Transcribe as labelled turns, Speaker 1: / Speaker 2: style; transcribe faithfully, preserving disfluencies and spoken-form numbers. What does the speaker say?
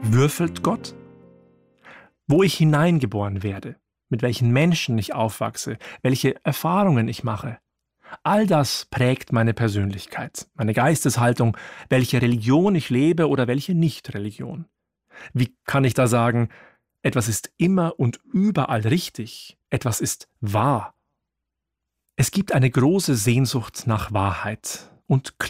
Speaker 1: Würfelt Gott? Wo ich hineingeboren werde, mit welchen Menschen ich aufwachse, welche Erfahrungen ich mache, all das prägt meine Persönlichkeit, meine Geisteshaltung, welche Religion ich lebe oder welche Nicht-Religion. Wie kann ich da sagen, etwas ist immer und überall richtig, etwas ist wahr? Es gibt eine große Sehnsucht nach Wahrheit und